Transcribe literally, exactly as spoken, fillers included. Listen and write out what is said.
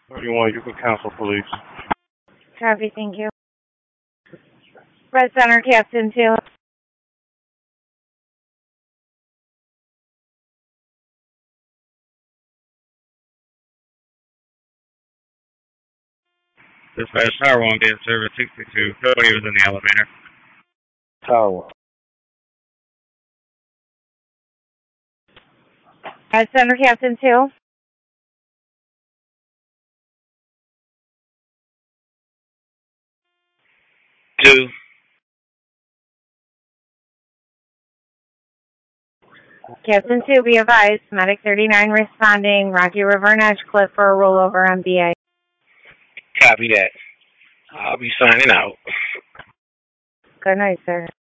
If you want, you can cancel police. Copy, thank you. Red Center, Captain two. Dispatch Tower one, be at service sixty-two. Nobody was in the elevator. Tower. Red Center, Captain two. Two. Captain two, be advised. Medic thirty-nine responding. Rocky River and Edge Cliff for a rollover on B A. Copy that. I'll be signing out. Good night, sir.